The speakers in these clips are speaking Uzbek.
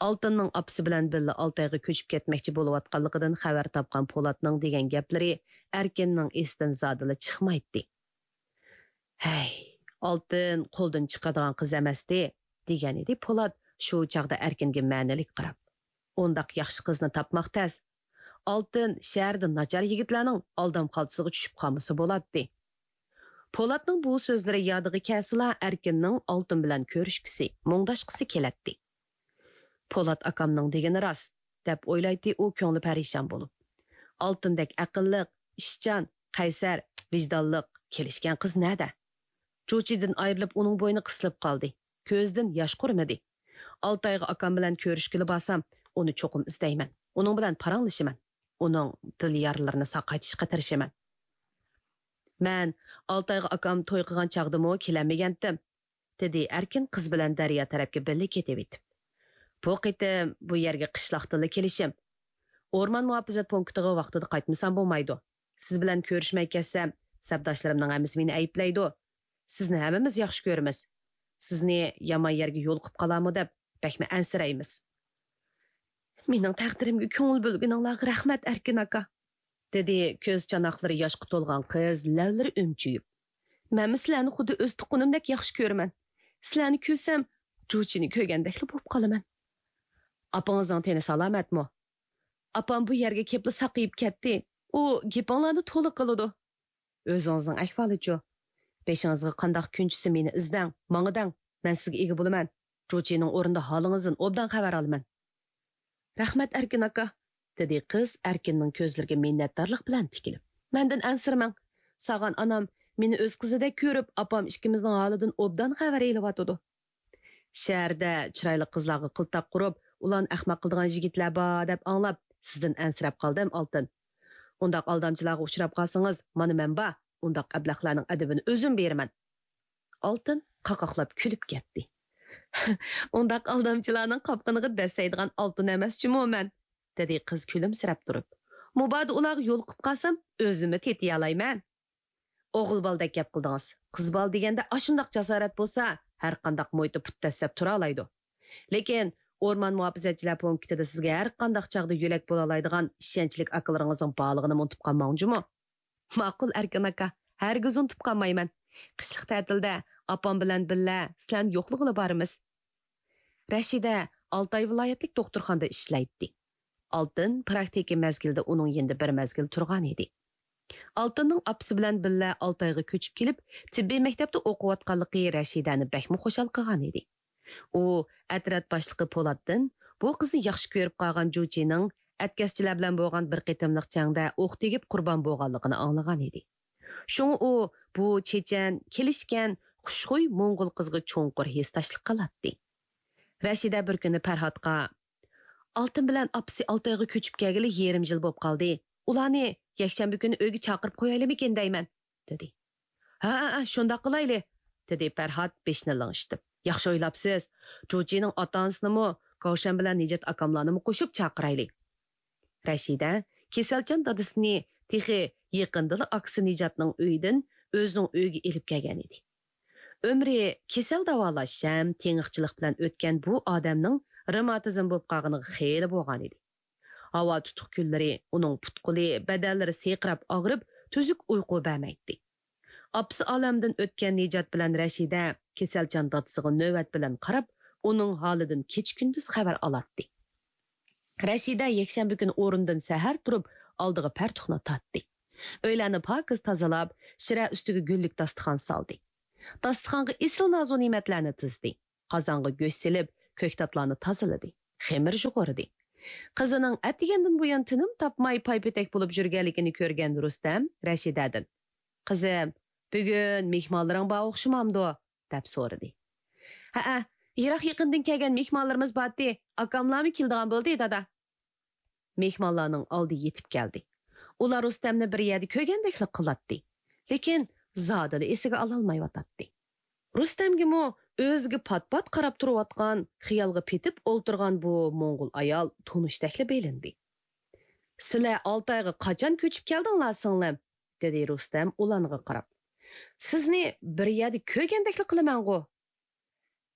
Алтынның апсы bilan birga Алтайга көчүп ketmekçi bo'layotganligidan xabar topgan Polatning degan gaplari Erkinning esidan zodila chiqmaydi. Hey, Алтын qo'ldan chiqadigan qiz emasdi, degan edi Polat shu chaqda Erkinga ma'nalik qarab. Ondaq yaxshi qizni topmoq tez. Алтын shaharda nachar yigitlarning aldam qaltisiga tushib qolmasa bo'ladi. Polatning bu so'zlari yodiga kelsila Erkinning Алтын bilan ko'rishkisi, mungdashqisi keladi. Polat akamning degani rost, deb o'ylaydi u ko'ngli parishon bo'lib. Алтындek aqlliq, ishchan, qaysar, vijdonliq kelishgan qiz nada? Cho'chidan ayrilib uning bo'yni qisilib qoldi. Ko'zdan yosh qurmadi. Алтайga akam bilan ko'rishkili borsam, uni cho'qim izlayman. Uning bilan paranglashaman. Uning dil yaralarini saqaytishga tirishaman. Men Алтайga akam to'y qilgan chaqdimi kelamagandim, dedi Erkin qiz bilan Daryo tarafga birga ketib etib. Bu qitim bu yerga qishloqdala kelishim. O'rmon muhofazat punktiga vaqtida qaytmasam bo'lmaydi. Siz bilan ko'rishmay kelsam, sabdoshlarimning hammasi meni ayblaydi. Sizni hammamiz yaxshi ko'ramiz. Sizni yomon yerga yo'l qilib qolarmi deb bakma ansiraymiz. Mening taqdirimga ko'ngil bo'lganinglarga rahmat Erkin aka, dedi ko'z chanoqlari yoshga to'lgan qiz lavlari o'mchiyib. Men sizlarni xuddi o'z tuqqunimdek yaxshi ko'raman. Sizlarni ko'rsam, Jo'chini ko'rgandek bo'lib qolaman. Apangizning teni salomatmi? Apam bu yerga kelib saqayib ketdi. U gapinglarni to'liq qiladi. O'zingizning ahvoli-chi? Beshingizga qandoq kunchisi meni izlang, mangidang. Men sizga ega bo'laman. Jo'chining o'rinda holingizdan obdan xabar olaman. Rahmat Erkin aka, dedi qiz Erkinning ko'zlariga minnatdorlik bilan tikilib. Mendan ansirmang. Sağan anam meni o'z qizidek ko'rib, apam ikkimizning holidan obdan xabar elayotdi. Shaharda chiroyli qizlarga qiltab qurib, ulan ahmoq qildigan yigitlar bor deb anglab, sizdan ansirab qoldim Алтын. Undaq aldamchilarga uchrab qolsangiz, mana men ba, undaq ablaqlarning adabini o'zim beraman. Алтын qaqoqlab kulib ketdi. Undaq aldamchilarning qopqiniga dasaydigan Алтын emas-chimi men, dedi qiz kulimsirab turib. Mubada ularga yo'l qilib qolsam, o'zimni tetiy olayman. O'g'il baldek gap qildingiz. Qiz bal deganda ashundaq jasorat bo'lsa, har qanday mo'yda put tasab tura oladi. Lekin o'rmon muhofazatchilar punktida sizga har qanday chaqda yo'lak bo'la oladigan ishonchlik aqllaringizning borlig'ini unutib qolmangchi-mi? Ma'qul Erkin aka, hargiz unutib qolmayman. Qishliq ta'tilda opam bilan birga sizlarni yo'qlig'iga boramiz. Rashida Алтай viloyatlik doktorxonada ishlaydi. Алтын praktiki mezgilda uning yenda bir mezgil turgan edi. Алтынның apsi bilan birga Алтайga ko'chib kelib, tibbiy maktabda o'qiyotganligi Rashidani bakmi xo'shal qilgan edi. U atrat boshlig'i Polatdan bu qizni yaxshi ko'rib qolgan Jo'chining atkaschilar bilan bo'lgan bir qitimliq jangda o'q tegib qurbon bo'lganligini anglagan edi. Shunga u bu chechan, kelishgan, xushxuy Mo'ng'ul qizga cho'nqur his tashliq qiladi. Rashida bir kuni Farhodga Алтын bilan apsi Алтайga ko'chib kelgili yarim yil bo'lib qoldi. Ularni yakshanba kuni uyga chaqirib qo'yaylikmi deyman, dedi. Ha, shunda qilayli, dedi Farhod beshni lang'ishib. Yaxshi o'ylabsiz. Jo'chining ota-onasini Kavshan bilan Nijat akamlarni qo'shib chaqiraylik. Rashida kasalchan dadasini texi yaqindala aksi Nijatning uyidan o'zining uyiga elib kelgan edi. Umri kasal davolash ham teng'iqchilik bilan o'tgan bu odamning revmatizm bo'lib qolganiga xeyli bo'lgan edi. Havo tutuq kunlari uning putquli badallari seqirab og'rib, tuzuk uyqu bermaydi. Apsi olamdan o'tgan Nijat bilan Rashida kasalchan dadasiga navbat bilan qarab, uning holidan kech-kunduz xabar oladi. Rashida yakshanba kuni o'rindan sahar turib, oldiga partuxni tatdi. O'ylarni pokiz tozalab, shira ustiga gullik dasturxon soldi. Dasturxonga isil nozu ne'matlarni tizdi. Qozonga go'sht silib, ko'ktatlarni tozaladi. Xemir yug'urdi. Qizining atigandan buyon tinim topmay paypetek bo'lib yurganligini ko'rgan Rustam Rashidadan: "Qizim, bugun mehmonlaring bor o'xshamamdi?" deb so'radi. "Ha, yiroq yaqindan kelgan mehmonlarimiz bordi. Akamlarmi keldigan bo'ldi, dada." Mehmonlarning oldi yetib keldi. Ular Rustamni bir yerda ko'rgandeklik qiladi. Lekin zodili esiga ololmayotdi. Rustamga o'ziga pat-pat qarab turayotgan, xiyolga petib o'ltirgan bu Mo'ng'ul ayol tonishdakli belindi. "Sizlar Алтайga qachon ko'chib keldinglar singlim?" dedi Rustam ularga qarab. "Sizni bir yerda ko'rgandeklik qilaman-ku."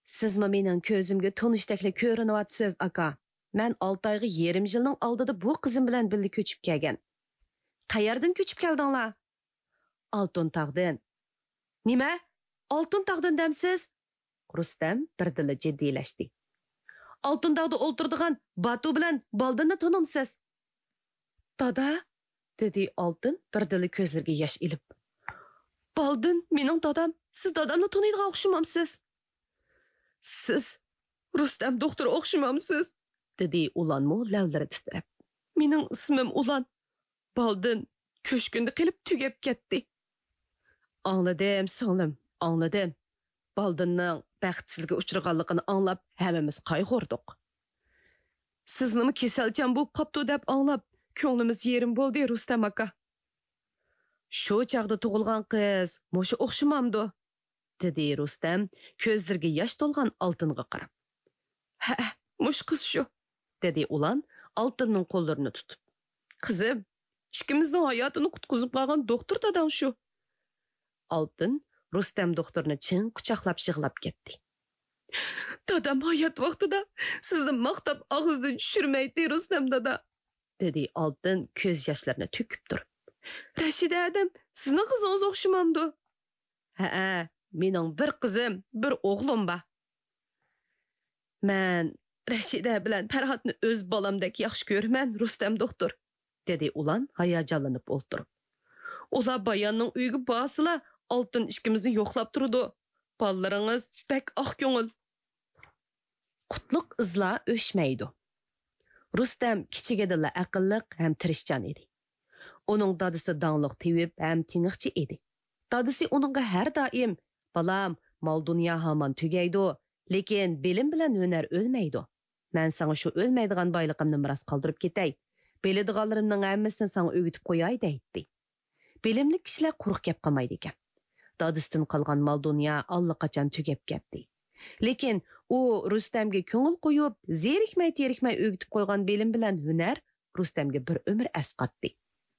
Sizmi mening ko'zimga tanishtakla ko'rinyapsiz, aka. Men 6 oyga yarim yilning oldida bu qizim bilan birga ko'chib kelgan. Qayerdan ko'chib keldinglar? Altun tog'dan. Nima? Altun tog'dan demsiz? Rustam birdila jiddiylashdi. Altun tog'da o'ltirdigan Batu bilan Baldinni tanimsiz? Dada, dedi Altun birdila ko'zlariga yosh ilib. Baldin, mening dadam, siz dadamni taniydigan o'xshamamsiz. Siz Rustam doktor o'xshamamsiz, dedi Ulanmo lavlari titrab. Mening ismim Ulan. Baldin ko'shkunda qilib tugab ketdi. Anladım, singlim, anladım. Baldinning baxtsizlikka uchraganligini anglab, hammamiz qayg'urdik. Siznimi kasalchan bo'lib qopti deb anglab, ko'nglimiz yerim bo'ldi, Rustam aka. Shu chaqda tug'ilgan qiz, mushu o'xshamamdi, dedi Rustam ko'zlariga yosh to'lgan Oltinga qarab. Ha, mush qiz shu, dedi Ulan Oltinning qo'llarini tutib. Qizim, ikkimizning hayotini qutqizib qolgan doktor dadang shu. Oltin Rustam doktorni chin quchoqlab yig'lab ketdi. Dadam hayot vaqtida sizni maqtab og'izdan tushirmaydi, Rustam dada, dedi Oltin ko'z yoshlarini to'kib turib. Rashida adam, sizning qizingiz o'xshamamdi. Ha, mening bir qizim, bir o'g'lim bor. Men Rashida bilan Farhodni o'z bolamdek yaxshi ko'raman, Rustam doktor, dedi Ulan hayajonlanib o'ltirib. Ular Bayanning uyiga borsizlar, Oltin ikkimizni yo'qlab turdi. Ballariңiz bek oq ko'ngil. Qutluq izlar o'shmaydi. Rustam kichigidilla aqlliq ham tirishchan edi. Uning dadisi dangliq tevib ham tiniqchi edi. Dadisi uningga har doim, "Balam, mol dunyo hamon tugaydi, lekin bilim bilan hunar o'lmaydi. Men sana shu o'lmaydigan boyliqimni miros qoldirib ketay. Biladiganlarimning hammasini sana o'gitib qo'yay" deydi. Bilimli kishilar quruq gap qilmaydi ekan. Dadisidan qolgan mol dunyo allaqachon tugab ketdi. Lekin u Rustamga ko'ngil qo'yib, zerikmay o'gitib qo'ygan bilim bilan hunar Rustamga bir umr asqatdi.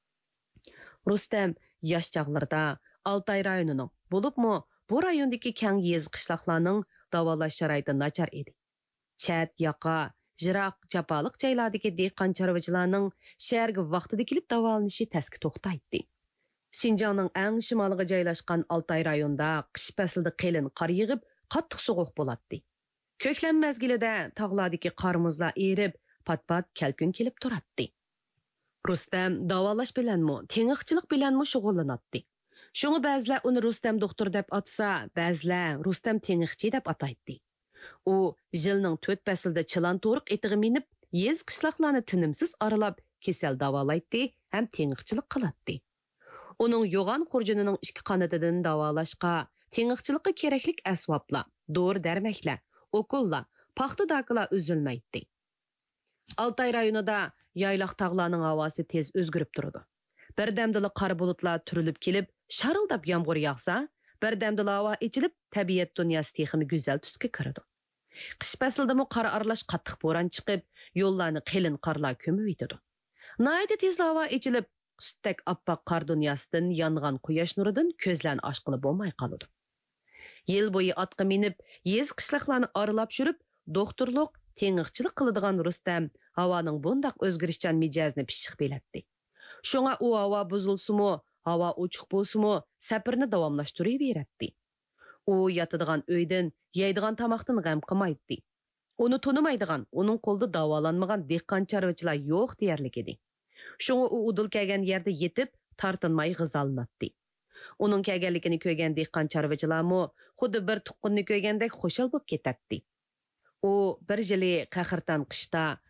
Rustam yosh chog'larida Altay rayonining, bo'libmi bu rayondagi keng yez qishloqlarning davolash sharoiti nachar edi. Chat, yoqa, jiroq, japoliq joylardagi dehqon chorvachilarning shaharga vaqtida kelib davolanishi tasga to'xtaydi. Şinjanның eng shimoliga joylashgan Altay rayonida qish faslida qalin qor yig'ib, qattiq sovuq bo'ladi. Ko'klam mezgilida tog'lardagi qor-muzlar erib, pat-pat kelkun kelib turadi. Rustam davolash bilanmi, teng'iqchilik bilanmi shug'ullanadi. Shuni ba'zilar uni Rustam doktor deb atsa, ba'zilar Rustam teng'iqchi deb ataydi. U yilning 4 faslida chilan to'riq etiga minib, yez qishloqlarni tinimsiz aralab, kasal davolaydi ham teng'iqchilik qiladi. Uning yo'g'on xurjunining ikki qanotidan davolashqa, teng'iqchilikqa keraklik asboblar, dori-darmaklar, okullar, paxta daqilar uzilmaydi. Altay rayonida yayloq tog'larning havosi tez o'zgarib turadi. Birdamdila qor bulutlar turilib kelib, sharildab yomg'ir yog'sa, birdamdila havo ichilib, tabiat dunyosi texini go'zal tusga kiradi. Qish faslida qor aralash qattiq bo'ron chiqib, yo'llarni qalin qorlar ko'mib yetadi. Nayda tez havo ichilib, Qustak oppoq qor dunyosidan yongan quyosh nuridan ko'zlarni ochqili bo'lmay qoladi. Yil bo'yi otqa minib, yez qishloqlarni aralab yurib, doktorlik, teng'iqchilik qiladigan Rustam havoning bundoq o'zgarishchan mijozni pishiq biladi. Shunga u havo buzilsimi, havo ochiq bo'lsimi, safarni davomlashtirib. U yotadigan uydan, yeydigan tomoqdan g'am qilmaydi. Uni tonimaydigan, uning qo'lida davolanmagan dehqon chorvachilar yo'q deyarlik edi. Şoňa u udul kelgen yerde yetip, tartınmay gızalnatdi. Onun kelgenligini ko'rgan dehqon chorvachilarmi xuddi bir tuqqunni ko'rgandek xo'shal bo'lib ketadi. U bir yili qahirtan qishda